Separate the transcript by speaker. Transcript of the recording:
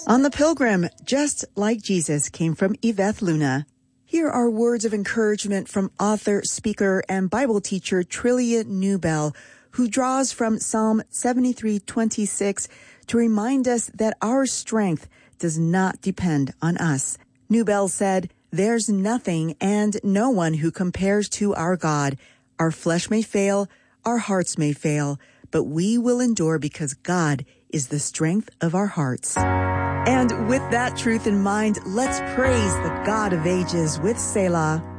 Speaker 1: On the Pilgrim, Just Like Jesus came from Yvette Luna. Here are words of encouragement from author, speaker, and Bible teacher Trillia Newbell, who draws from Psalm 73:26 to remind us that our strength does not depend on us. Newbell said, "There's nothing and no one who compares to our God. Our flesh may fail, our hearts may fail, but we will endure because God is the strength of our hearts." And with that truth in mind, let's praise the God of ages with Selah.